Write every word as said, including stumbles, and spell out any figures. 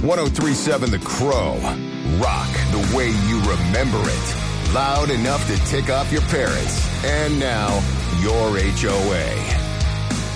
ten thirty-seven The Crow. Rock the way you remember it. Loud enough to tick off your parents. And now, your H O A.